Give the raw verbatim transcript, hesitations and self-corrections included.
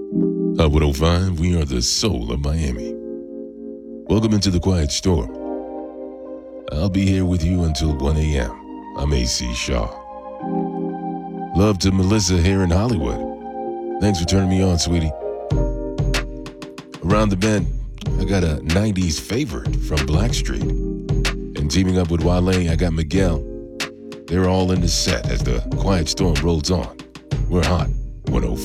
Hot one oh five, we are the soul of Miami. Welcome into the Quiet Storm. I'll be here with you until one a.m. I'm A C Shaw. Love to Melissa here in Hollywood. Thanks for turning me on, sweetie. Around the bend, I got a nineties favorite from Blackstreet. And teaming up with Wale, I got Miguel. They're all in the set as the Quiet Storm rolls on. We're hot, one oh five.